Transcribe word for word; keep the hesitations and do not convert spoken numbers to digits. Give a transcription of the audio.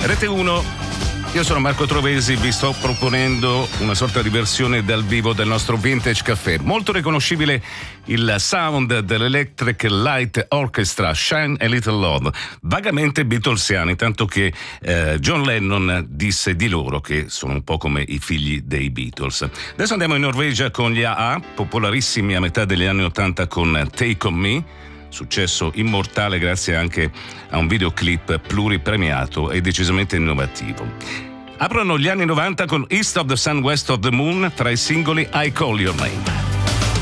Rete uno. Io sono Marco Trovesi, vi sto proponendo una sorta di versione dal vivo del nostro Vintage Caffè. Molto riconoscibile il sound dell'Electric Light Orchestra, Shine a Little Love, vagamente beatlesiani, tanto che eh, John Lennon disse di loro che sono un po' come i figli dei Beatles. Adesso andiamo in Norvegia con gli A A, popolarissimi a metà degli anni Ottanta con Take On Me, successo immortale grazie anche a un videoclip pluripremiato e decisamente innovativo. Aprono gli anni novanta con East of the Sun, West of the Moon, tra i singoli I Call Your Name.